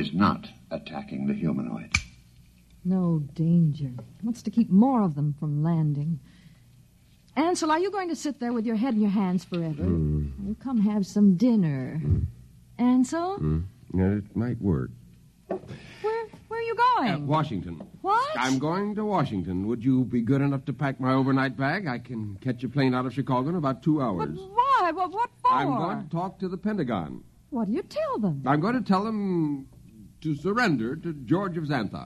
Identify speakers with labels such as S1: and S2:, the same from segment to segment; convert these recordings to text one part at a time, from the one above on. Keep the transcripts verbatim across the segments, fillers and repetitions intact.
S1: is not attacking the humanoid.
S2: No danger. What's to keep more of them from landing? Ansel, are you going to sit there with your head in your hands forever?
S3: Mm.
S2: Well, come have some dinner.
S3: Mm.
S2: Ansel?
S3: Mm. Yeah, it might work.
S2: Where where are you going?
S3: Uh, Washington.
S2: What?
S3: I'm going to Washington. Would you be good enough to pack my overnight bag? I can catch a plane out of Chicago in about two hours.
S2: But why? What, what for?
S3: I'm going to talk to the Pentagon.
S2: What do you tell them?
S3: I'm going to tell them to surrender to George of Xanthar.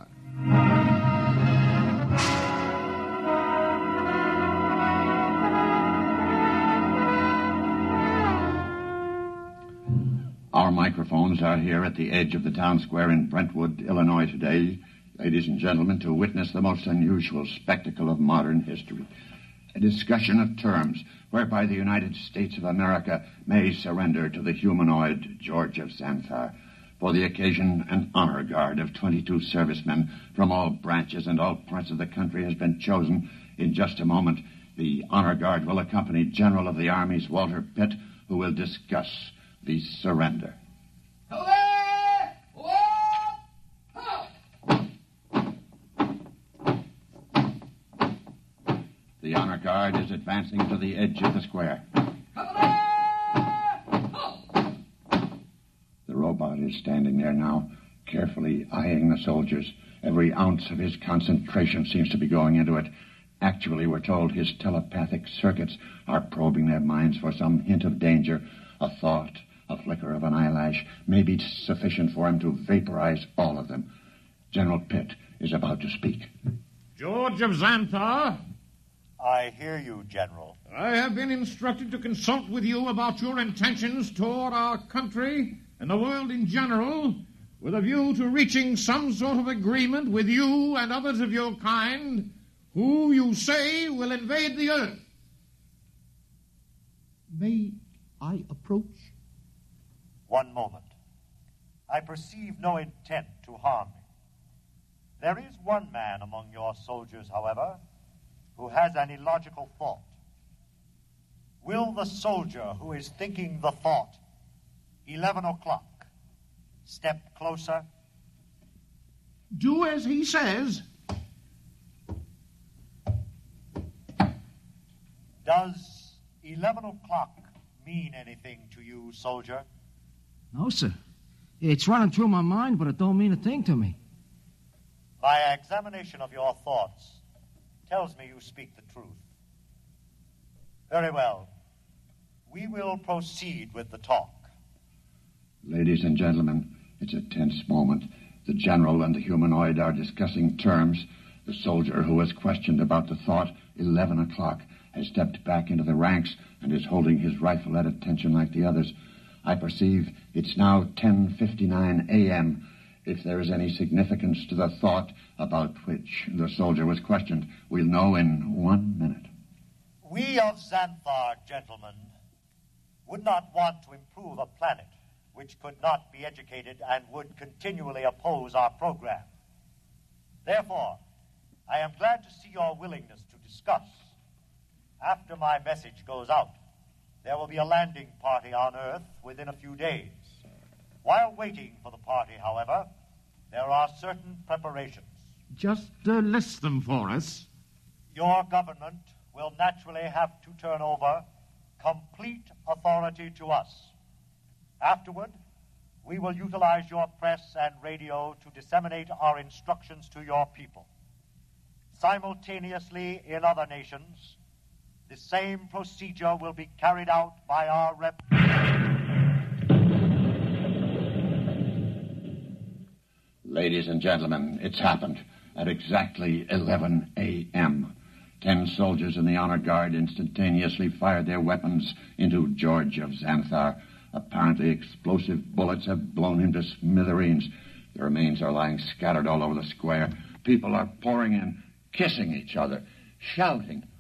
S1: Our microphones are here at the edge of the town square in Brentwood, Illinois today, ladies and gentlemen, to witness the most unusual spectacle of modern history. A discussion of terms whereby the United States of America may surrender to the humanoid George of Xanthar. For the occasion, an honor guard of twenty-two servicemen from all branches and all parts of the country has been chosen. In just a moment, the honor guard will accompany General of the Army's Walter Pitt, who will discuss the surrender. The honor guard is advancing to the edge of the square. The robot is standing there now, carefully eyeing the soldiers. Every ounce of his concentration seems to be going into it. Actually, we're told his telepathic circuits are probing their minds for some hint of danger. A thought, a flicker of an eyelash may be sufficient for him to vaporize all of them. General Pitt is about to speak.
S4: George of Xanthar?
S5: I hear you, General.
S4: I have been instructed to consult with you about your intentions toward our country and the world in general, with a view to reaching some sort of agreement with you and others of your kind who you say will invade the earth.
S6: May I approach?
S5: One moment. I perceive no intent to harm me. There is one man among your soldiers, however, who has an illogical thought. Will the soldier who is thinking the thought, eleven o'clock, step closer?
S4: Do as he says.
S5: Does eleven o'clock mean anything to you, soldier?
S6: No, sir. It's running through my mind, but it don't mean a thing to me.
S5: My examination of your thoughts tells me you speak the truth. Very well. We will proceed with the talk.
S1: Ladies and gentlemen, it's a tense moment. The general and the humanoid are discussing terms. The soldier who was questioned about the thought, eleven o'clock, has stepped back into the ranks and is holding his rifle at attention like the others. I perceive it's now ten fifty-nine a.m. If there is any significance to the thought about which the soldier was questioned, we'll know in one minute.
S5: We of Xanthar, gentlemen, would not want to improve a planet which could not be educated and would continually oppose our program. Therefore, I am glad to see your willingness to discuss. After my message goes out, there will be a landing party on Earth within a few days. While waiting for the party, however, there are certain preparations.
S4: Just uh, list them for us.
S5: Your government will naturally have to turn over complete authority to us. Afterward, we will utilize your press and radio to disseminate our instructions to your people. Simultaneously, in other nations, the same procedure will be carried out by our rep.
S1: Ladies and gentlemen, it's happened at exactly eleven a.m. Ten soldiers in the honor guard instantaneously fired their weapons into George of Xanthar. Apparently explosive bullets have blown him to smithereens. The remains are lying scattered all over the square. People are pouring in, kissing each other, shouting.